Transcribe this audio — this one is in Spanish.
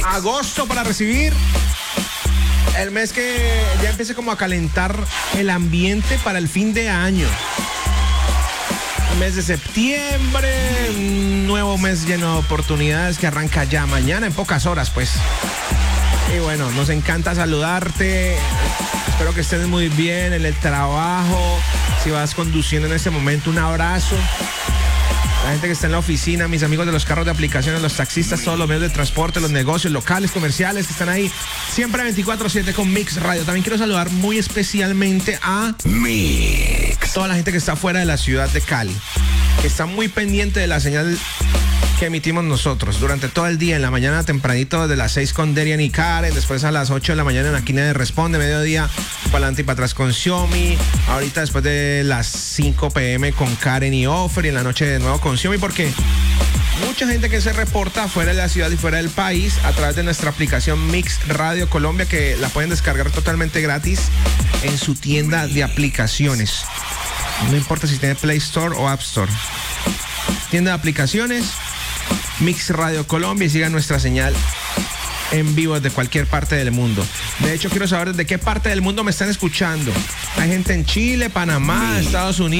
Agosto para recibir el mes que ya empiece como a calentar el ambiente para el fin de año. El mes de septiembre, un nuevo mes lleno de oportunidades que arranca ya mañana en pocas horas, pues. Y bueno, nos encanta saludarte. Espero que estés muy bien en el trabajo. Si vas conduciendo en este momento, un abrazo. La gente que está en la oficina, mis amigos de los carros de aplicaciones, los taxistas, todos los medios de transporte, los negocios locales, comerciales que están ahí siempre 24/7 con Mix Radio. También quiero saludar muy especialmente a Mix, toda la gente que está fuera de la ciudad de Cali, que está muy pendiente de la señal que emitimos nosotros durante todo el día. En la mañana tempranito desde las 6 con Derian y Karen, después a las 8 de la mañana en Aquina de Responde, mediodía para adelante y para atrás con Xiaomi, ahorita después de las 5 p.m. con Karen y Offer, y en la noche de nuevo con Xiaomi, porque mucha gente que se reporta fuera de la ciudad y fuera del país a través de nuestra aplicación Mix Radio Colombia, que la pueden descargar totalmente gratis en su tienda de aplicaciones. No importa si tiene Play Store o App Store. Tienda de aplicaciones Mix Radio Colombia, y sigan nuestra señal en vivo desde cualquier parte del mundo. De hecho, quiero saber desde qué parte del mundo me están escuchando. Hay gente en Chile, Panamá, Estados Unidos.